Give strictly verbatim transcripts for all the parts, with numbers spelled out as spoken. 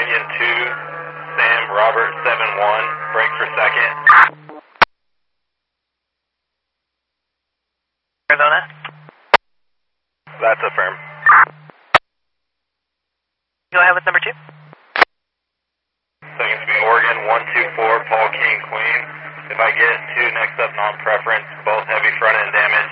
Union two, Sam Robert seven one, break for second. Arizona? That's a firm. Go ahead with number two. Second speed Oregon one two four, Paul King Queen. If I get two next up non-preference, both heavy front end damage.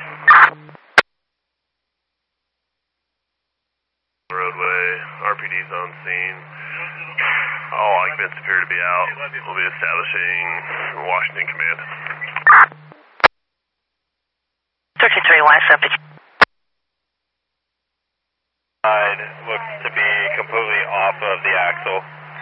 Roadway, R P D's on scene. All occupants appear to be out. We'll be establishing Washington Command. thirteen thirty-one, subject. Side looks to be completely off of the axle.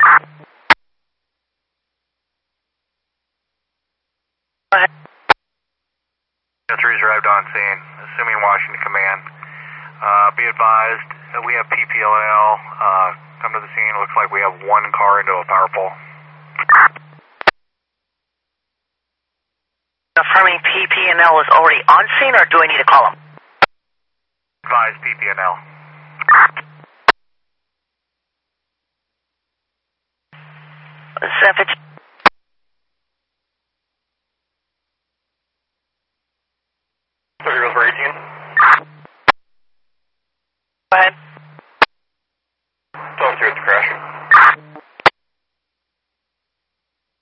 Go ahead. Three's arrived on scene, assuming Washington Command. Uh, be advised, that we have P P L L. Uh, come to the scene. Looks like we have one car into a power pole. Affirming P P and L is already on scene, or do I need to call them? Advise P P and L. Savage. thirty Roseburg eighteen. Go ahead. Talk through the crash.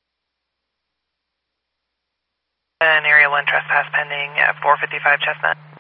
And Area one trespass pending at four fifty-five Chestnut.